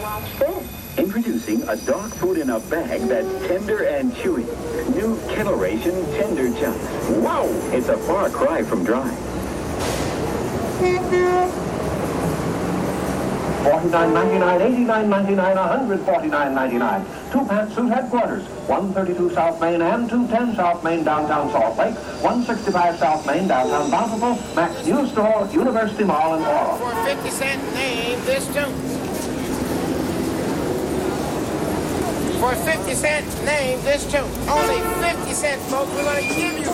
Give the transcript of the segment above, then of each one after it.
What's this? Introducing a dog food in a bag that's tender and chewy. New Kennel Ration Tender Chunks. Wow! It's a far cry from dry. $49.99, $89.99, $149.99. Two Pantsuit headquarters, 132 South Main and 210 South Main, downtown Salt Lake, 165 South Main, downtown Bountiful, Max News Store, University Mall, and Oral. For 50 cents, name this tune. For 50 cents, name this tune. Only 50 cents, folks. We're going to give you $10.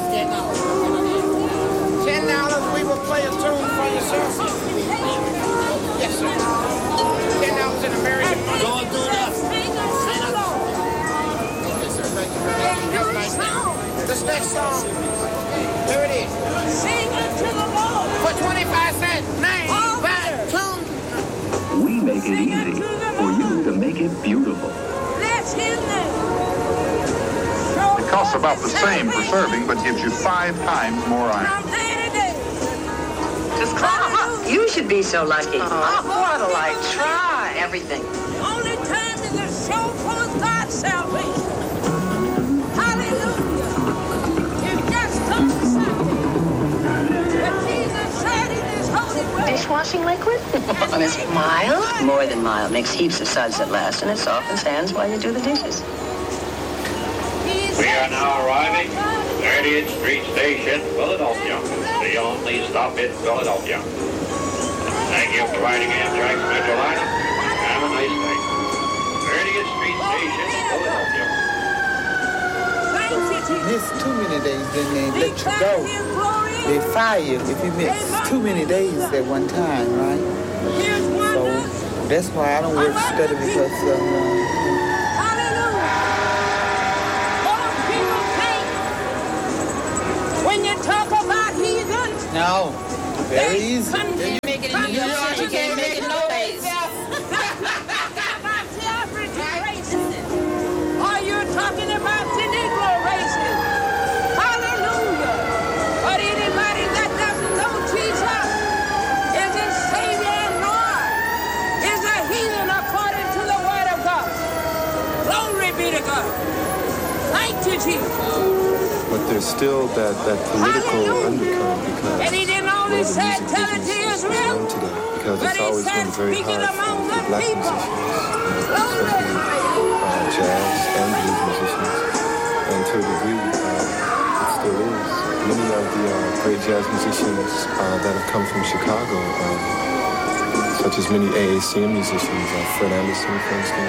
$10, we will play a tune for yourself. Yes, sir. $10 in American money. Don't do that. Yes, sir. Thank you very much. Have a nice day. This next song, here it is. Sing it to the Lord. For 25 cents, name that tune. We make it easy for you to make it beautiful. That's his name. It costs about the same for serving, but gives you 5 times more iron. From day to day. Just you should be so lucky. What'll I try? Everything. Only time in the show for God's salvation. Hallelujah. You just don't decide. But Jesus said in his holy word. Dishwashing liquid? And it's mild? More than mild. Makes heaps of suds that last, and it softens hands while you do the dishes. We are now arriving at 30th Street Station, Philadelphia, the only stop in Philadelphia. Thank you for riding Amtrak Metroliner. Have a nice day. 30th Street Station, Philadelphia. Miss too many days, then they let you go. They fire you if you miss too many days at one time, right? So that's why I don't work steady because when you talk about heathens, no, very easy. You make it in New York, you can't make it no ways. Or you're talking about the Negro races. Hallelujah. But anybody that doesn't know Jesus is his Savior and Lord, is a heathen according to the word of God. Glory be to God. Thank you, Jesus. But there's still that political undercurrent because and he didn't only say tell it to Israel, because it's always been very hard for black musicians, especially jazz and blues musicians, and to a degree it still is. Many of the great jazz musicians that have come from Chicago, such as many AACM musicians, Fred Anderson, for instance,